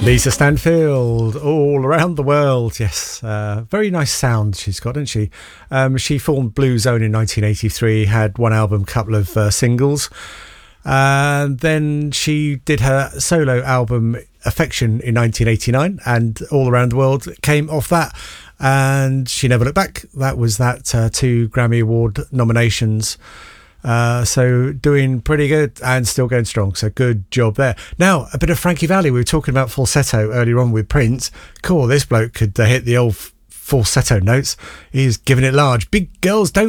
Lisa Stanfield, All Around the World. Yes, very nice sound she's got, isn't she? She formed Blue Zone in 1983, had one album, couple of singles. And then she did her solo album Affection in 1989, and All Around the World came off that. And she never looked back. That was that 2 Grammy Award nominations. So doing pretty good and still going strong. So good job there. Now, a bit of Frankie Valli. We were talking about falsetto earlier on with Prince. Cool, this bloke could hit the old falsetto notes. He's giving it large. Big girls don't